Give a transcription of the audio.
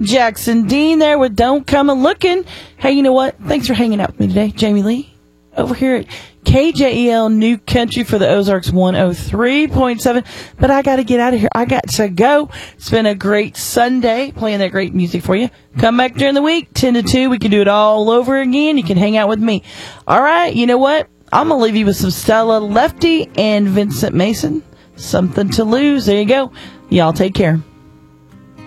Jackson Dean there with Don't Come A-Lookin'. Hey, you know what? Thanks for hanging out with me today, Jamie Lee, over here at KJEL New Country for the Ozarks 103.7. But I got to get out of here. I got to go. It's been a great Sunday playing that great music for you. Come back during the week, 10 to 2. We can do it all over again. You can hang out with me. All right, you know what? I'm going to leave you with some Stella Lefty and Vincent Mason. Something to Lose. There you go. Y'all take care.